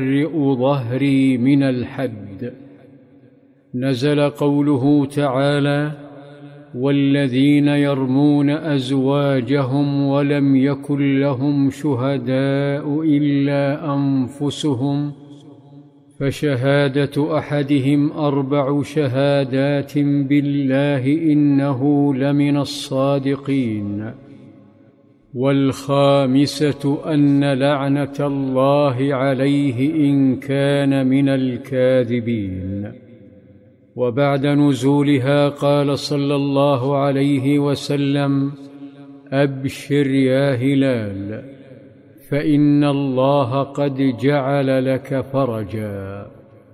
ظهري من الحد. نزل قوله تعالى: والذين يرمون أزواجهم ولم يكن لهم شهداء إلا أنفسهم فشهادة أحدهم 4 شهادات بالله إنه لمن الصادقين. والخامسة أن لعنة الله عليه إن كان من الكاذبين. وبعد نزولها قال صلى الله عليه وسلم: أبشر يا هلال، فإن الله قد جعل لك فرجا.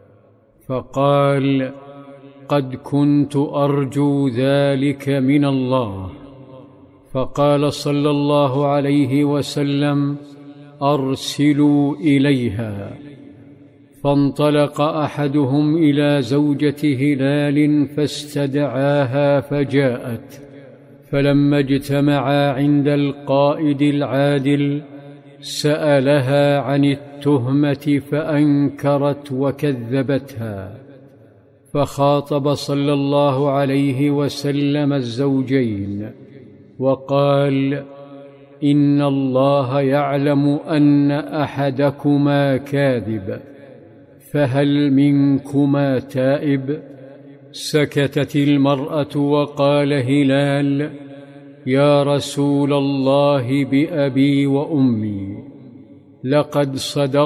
فقال: قد كنت أرجو ذلك من الله. فقال صلى الله عليه وسلم: أرسلوا إليها. فانطلق أحدهم إلى زوجة هلال فاستدعاها فجاءت. فلما اجتمعا عند القائد العادل سألها عن التهمة فأنكرت وكذبتها. فخاطب صلى الله عليه وسلم الزوجين وقال: إن الله يعلم أن أحدكما كاذب، فهل منكما تائب؟ سكتت المرأة وقال هلال: يا رسول الله بأبي وأمي، لقد صدق